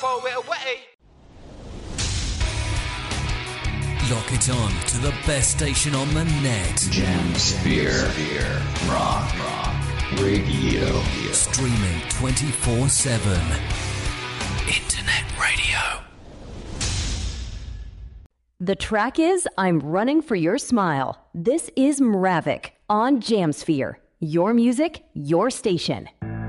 Throw it away. Lock it on to the best station on the net. Jam Sphere. Rock Radio. Streaming 24/7. Internet radio. The track is I'm Running for Your Smile. This is Mravik on Jamsphere. Your music, your station.